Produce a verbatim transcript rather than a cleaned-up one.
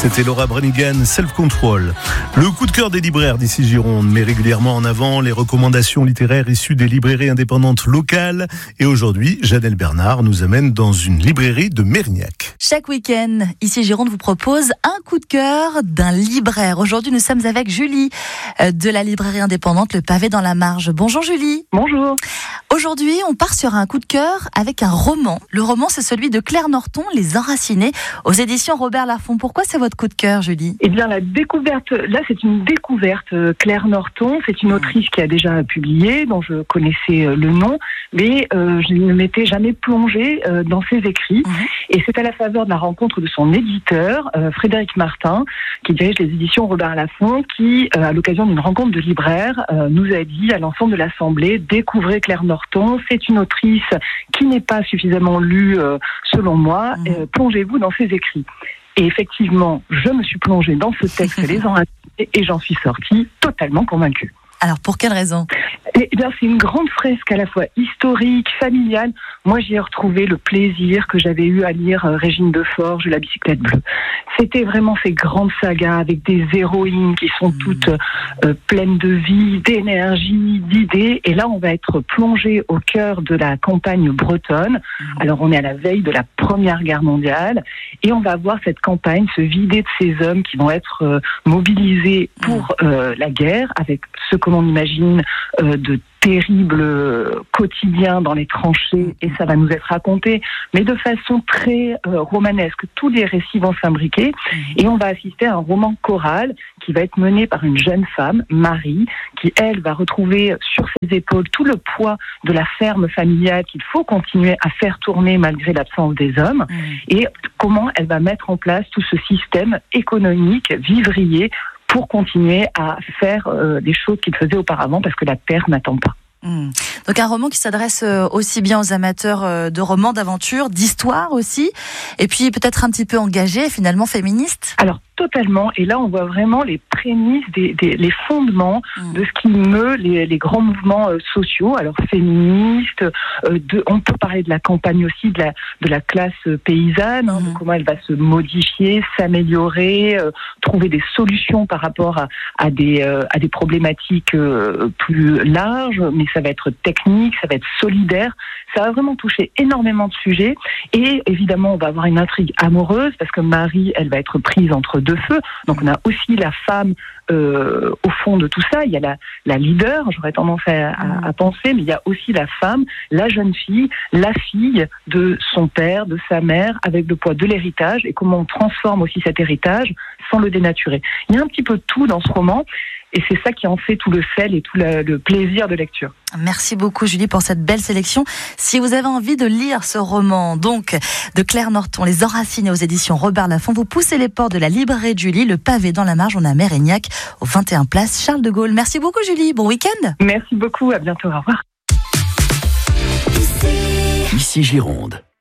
C'était Laura Branigan, Self Control. Le coup de cœur des libraires d'ici Gironde met régulièrement en avant les recommandations littéraires issues des librairies indépendantes locales. Et aujourd'hui, Janelle Bernard nous amène dans une librairie de Mérignac. Chaque week-end, ici Gironde vous propose un coup de cœur d'un libraire. Aujourd'hui, nous sommes avec Julie de la librairie indépendante Le Pavé dans la Marge. Bonjour Julie. Bonjour. Aujourd'hui, on part sur un coup de cœur avec un roman. Le roman, c'est celui de Claire Norton, Les Enracinés, aux éditions Robert Laffont. Pourquoi c'est votre coup de cœur, Julie ? Eh bien, la découverte, là, c'est une découverte. Claire Norton, c'est une autrice qui a déjà publié, dont je connaissais le nom, mais euh, je ne m'étais jamais plongée euh, dans ses écrits. Mmh. Et c'est à la faveur de la rencontre de son éditeur, euh, Frédéric Martin, qui dirige les éditions Robert Laffont, qui, euh, à l'occasion d'une rencontre de libraires, euh, nous a dit à l'ensemble de l'Assemblée, découvrez Claire Norton, c'est une autrice qui n'est pas suffisamment lue, euh, selon moi, mmh. euh, plongez-vous dans ses écrits. Et effectivement, je me suis plongée dans ce texte Les Enracinés et j'en suis sortie totalement convaincue. Alors, pour quelle raison ? Eh bien, c'est une grande fresque à la fois historique, familiale. Moi, j'y ai retrouvé le plaisir que j'avais eu à lire euh, Régine Deforge, La bicyclette bleue. C'était vraiment ces grandes sagas avec des héroïnes qui sont toutes euh, pleines de vie, d'énergie, d'idées. Et là, on va être plongé au cœur de la campagne bretonne. Alors, on est à la veille de la Première Guerre mondiale et on va voir cette campagne se vider de ces hommes qui vont être euh, mobilisés pour euh, la guerre, avec ce que l'on imagine euh, de terribles quotidiens dans les tranchées, et ça va nous être raconté, mais de façon très euh, romanesque. Tous les récits vont s'imbriquer et on va assister à un roman choral qui va être mené par une jeune femme, Marie, qui elle va retrouver sur ses épaules tout le poids de la ferme familiale qu'il faut continuer à faire tourner malgré l'absence des hommes, mmh. et comment elle va mettre en place tout ce système économique vivrier pour continuer à faire euh, des choses qu'il faisait auparavant parce que la terre n'attend pas. Mmh. Donc un roman qui s'adresse aussi bien aux amateurs de romans, d'aventure, d'histoire aussi, et puis peut-être un petit peu engagé, finalement féministe. Alors totalement, et là on voit vraiment les prémices, des, des, les fondements mmh. de ce qui meut les, les grands mouvements euh, sociaux, alors féministes, euh, de, on peut parler de la campagne aussi, de la, de la classe paysanne, hein, mmh. de comment elle va se modifier, s'améliorer, euh, trouver des solutions par rapport à, à, des, euh, à des problématiques euh, plus larges, mais ça va être technique, ça va être solidaire, ça va vraiment toucher énormément de sujets, et évidemment on va avoir une intrigue amoureuse, parce que Marie, elle va être prise entre deux feux, donc on a aussi la femme euh, au fond de tout ça, il y a la, la leader, j'aurais tendance à, à, à penser, mais il y a aussi la femme, la jeune fille, la fille de son père, de sa mère, avec le poids de l'héritage, et comment on transforme aussi cet héritage sans le dénaturer. Il y a un petit peu de tout dans ce roman, et c'est ça qui en fait tout le sel et tout le, le plaisir de lecture. Merci beaucoup Julie pour cette belle sélection. Si vous avez envie de lire ce roman, donc de Claire Norton, Les Enracinés aux éditions Robert Laffont, vous poussez les portes de la librairie de Julie, Le Pavé dans la Marge, on est à Mérignac, au vingt et un place Charles de Gaulle. Merci beaucoup Julie, bon week-end. Merci beaucoup, à bientôt, au revoir. Ici Gironde.